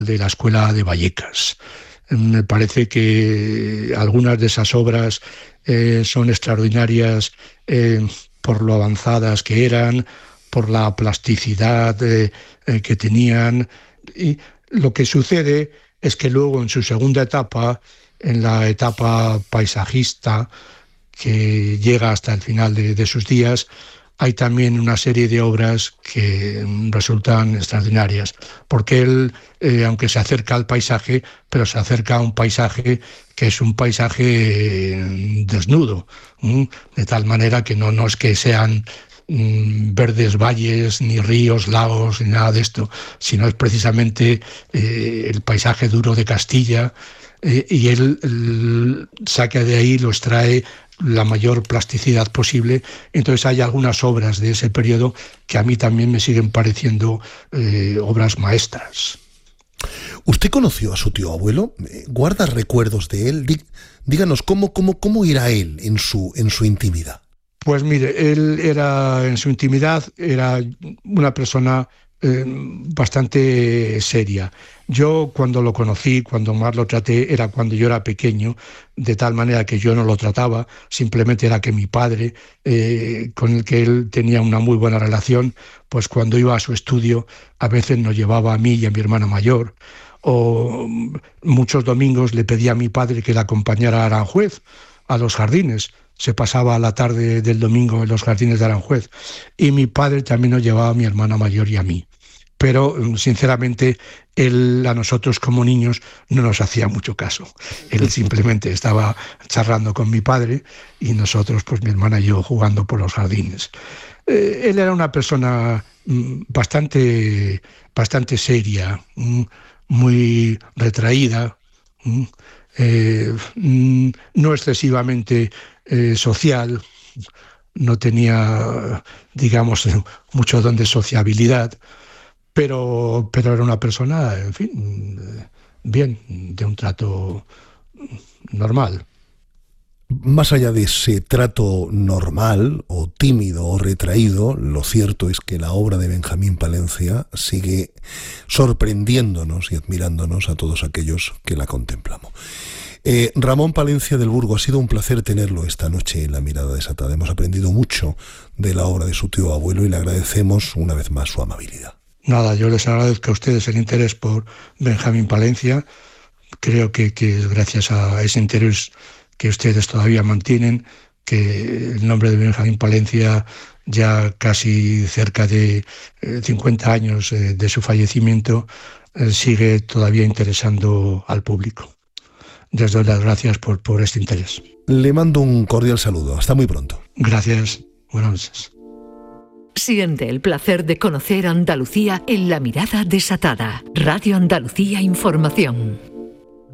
de la Escuela de Vallecas. Me parece que algunas de esas obras son extraordinarias por lo avanzadas que eran, por la plasticidad que tenían. Y lo que sucede es que luego en su segunda etapa, en la etapa paisajista, que llega hasta el final de sus días, hay también una serie de obras que resultan extraordinarias, porque él, aunque se acerca al paisaje, pero se acerca a un paisaje que es un paisaje desnudo, de tal manera que no es que sean verdes valles, ni ríos, lagos, ni nada de esto, sino es precisamente el paisaje duro de Castilla, y él saca de ahí, lo extrae la mayor plasticidad posible. Entonces hay algunas obras de ese periodo que a mí también me siguen pareciendo obras maestras. ¿Usted conoció a su tío abuelo? ¿Guarda recuerdos de él? Díganos, ¿cómo era él en su intimidad? Pues mire, él era, en su intimidad, era una persona bastante seria. Yo cuando lo conocí, cuando más lo traté, era cuando yo era pequeño, de tal manera que yo no lo trataba, simplemente era que mi padre, con el que él tenía una muy buena relación, pues cuando iba a su estudio, a veces nos llevaba a mí y a mi hermana mayor, o muchos domingos le pedía a mi padre que le acompañara a Aranjuez, a los jardines. Se pasaba la tarde del domingo en los jardines de Aranjuez, y mi padre también nos llevaba a mi hermana mayor y a mí. Pero, sinceramente, él a nosotros como niños no nos hacía mucho caso. Él simplemente estaba charlando con mi padre y nosotros, pues mi hermana y yo, jugando por los jardines. Él era una persona bastante seria, muy retraída, no excesivamente social, no tenía, digamos, mucho don de sociabilidad, pero era una persona, en fin, bien, de un trato normal. Más allá de ese trato normal o tímido o retraído, lo cierto es que la obra de Benjamín Palencia sigue sorprendiéndonos y admirándonos a todos aquellos que la contemplamos. Ramón Palencia del Burgo, ha sido un placer tenerlo esta noche en La Mirada Desatada. Hemos aprendido mucho de la obra de su tío abuelo y le agradecemos una vez más su amabilidad. Nada, yo les agradezco a ustedes el interés por Benjamín Palencia. Creo que es gracias a ese interés que ustedes todavía mantienen, que el nombre de Benjamín Palencia, ya casi cerca de 50 años de su fallecimiento, sigue todavía interesando al público. Les doy las gracias por este interés. Le mando un cordial saludo. Hasta muy pronto. Gracias. Buenas noches. Siente el placer de conocer Andalucía en La Mirada Desatada. Radio Andalucía Información.